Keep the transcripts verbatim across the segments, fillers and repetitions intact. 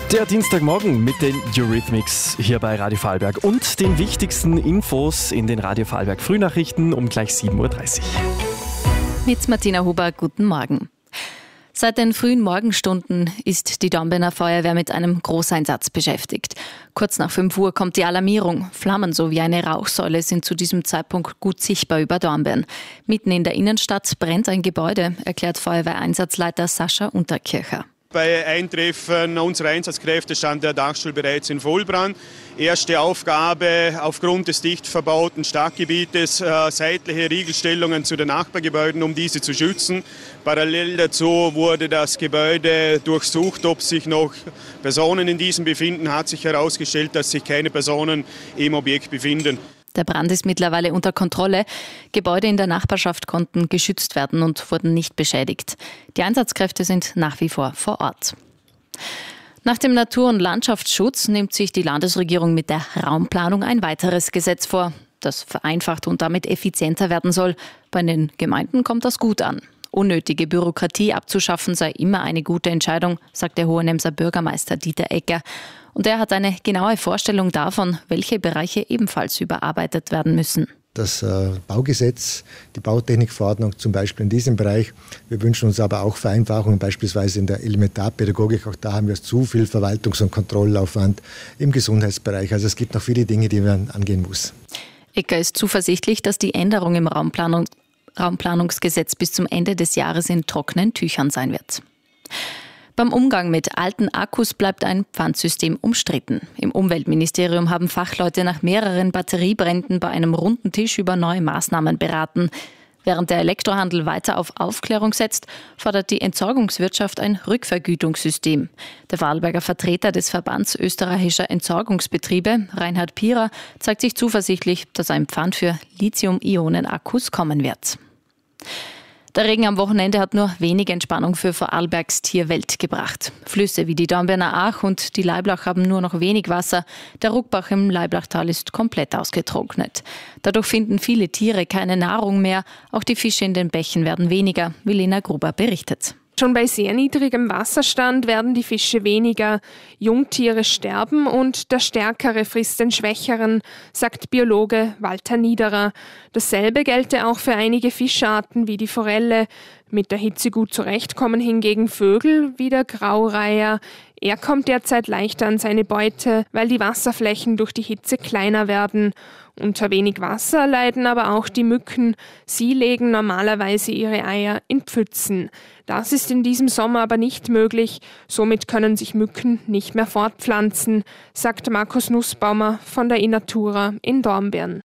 Der Dienstagmorgen mit den Eurythmics hier bei Radio Vorarlberg und den wichtigsten Infos in den Radio Vorarlberg Frühnachrichten um gleich sieben Uhr dreißig. Mit Martina Huber, guten Morgen. Seit den frühen Morgenstunden ist die Dornbirner Feuerwehr mit einem Großeinsatz beschäftigt. Kurz nach fünf Uhr kommt die Alarmierung. Flammen sowie eine Rauchsäule sind zu diesem Zeitpunkt gut sichtbar über Dornbirn. Mitten in der Innenstadt brennt ein Gebäude, erklärt Feuerwehreinsatzleiter Sascha Unterkircher. Bei Eintreffen unserer Einsatzkräfte stand der Dachstuhl bereits in Vollbrand. Erste Aufgabe aufgrund des dicht verbauten Stadtgebietes äh, seitliche Riegelstellungen zu den Nachbargebäuden, um diese zu schützen. Parallel dazu wurde das Gebäude durchsucht, ob sich noch Personen in diesem befinden. Hat sich herausgestellt, dass sich keine Personen im Objekt befinden. Der Brand ist mittlerweile unter Kontrolle. Gebäude in der Nachbarschaft konnten geschützt werden und wurden nicht beschädigt. Die Einsatzkräfte sind nach wie vor vor Ort. Nach dem Natur- und Landschaftsschutz nimmt sich die Landesregierung mit der Raumplanung ein weiteres Gesetz vor, das vereinfacht und damit effizienter werden soll. Bei den Gemeinden kommt das gut an. Unnötige Bürokratie abzuschaffen sei immer eine gute Entscheidung, sagt der Hohenemser Bürgermeister Dieter Egger. Und er hat eine genaue Vorstellung davon, welche Bereiche ebenfalls überarbeitet werden müssen. Das äh, Baugesetz, die Bautechnikverordnung zum Beispiel in diesem Bereich. Wir wünschen uns aber auch Vereinfachungen, beispielsweise in der Elementarpädagogik. Auch da haben wir zu viel Verwaltungs- und Kontrollaufwand im Gesundheitsbereich. Also es gibt noch viele Dinge, die man angehen muss. Egger ist zuversichtlich, dass die Änderung im Raumplanung, Raumplanungsgesetz bis zum Ende des Jahres in trockenen Tüchern sein wird. Beim Umgang mit alten Akkus bleibt ein Pfandsystem umstritten. Im Umweltministerium haben Fachleute nach mehreren Batteriebränden bei einem runden Tisch über neue Maßnahmen beraten. Während der Elektrohandel weiter auf Aufklärung setzt, fordert die Entsorgungswirtschaft ein Rückvergütungssystem. Der Vorarlberger Vertreter des Verbands österreichischer Entsorgungsbetriebe, Reinhard Pierer, zeigt sich zuversichtlich, dass ein Pfand für Lithium-Ionen-Akkus kommen wird. Der Regen am Wochenende hat nur wenig Entspannung für Vorarlbergs Tierwelt gebracht. Flüsse wie die Dornbirner Ach und die Laiblach haben nur noch wenig Wasser. Der Ruckbach im Laiblachtal ist komplett ausgetrocknet. Dadurch finden viele Tiere keine Nahrung mehr. Auch die Fische in den Bächen werden weniger, wie Lena Gruber berichtet. Schon bei sehr niedrigem Wasserstand werden die Fische weniger, Jungtiere sterben und der Stärkere frisst den Schwächeren, sagt Biologe Walter Niederer. Dasselbe gelte auch für einige Fischarten wie die Forelle. Mit der Hitze gut zurechtkommen hingegen Vögel wie der Graureiher. Er kommt derzeit leichter an seine Beute, weil die Wasserflächen durch die Hitze kleiner werden. Unter wenig Wasser leiden aber auch die Mücken. Sie legen normalerweise ihre Eier in Pfützen. Das ist in diesem Sommer aber nicht möglich. Somit können sich Mücken nicht mehr fortpflanzen, sagt Markus Nussbaumer von der Innatura in Dornbirn.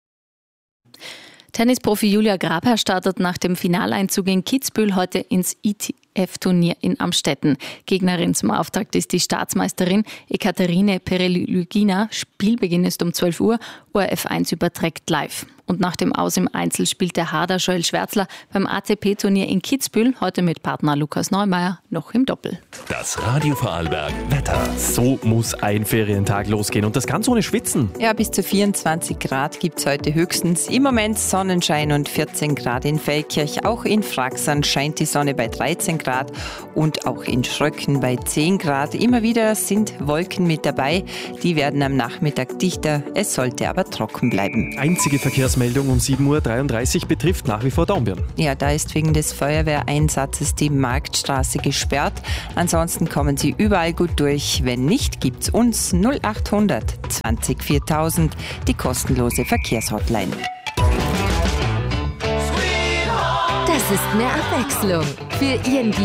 Tennisprofi Julia Grabherr startet nach dem Finaleinzug in Kitzbühel heute ins I T F-Turnier in Amstetten. Gegnerin zum Auftakt ist die Staatsmeisterin Ekaterine Perelygina. Spielbeginn ist um zwölf Uhr. O R F eins überträgt live. Und nach dem Aus im Einzel spielt der Harder Joel Schwärzler beim A T P-Turnier in Kitzbühel heute mit Partner Lukas Neumeier noch im Doppel. Das Radio Vorarlberg Wetter. So muss ein Ferientag losgehen und das ganz ohne Schwitzen. Ja, bis zu vierundzwanzig Grad gibt es heute höchstens. Im Moment Sonnenschein und vierzehn Grad in Feldkirch. Auch in Fraxern scheint die Sonne bei dreizehn Grad und auch in Schröcken bei zehn Grad. Immer wieder sind Wolken mit dabei. Die werden am Nachmittag dichter. Es sollte aber trocken bleiben. Einzige Verkehrsmeldung um sieben Uhr dreiunddreißig betrifft nach wie vor Dornbirn. Ja, da ist wegen des Feuerwehreinsatzes die Marktstraße gesperrt. Ansonsten kommen Sie überall gut durch. Wenn nicht, gibt's uns null achthundert zwanzig viertausend, die kostenlose Verkehrshotline. Das ist mehr Abwechslung für Ihren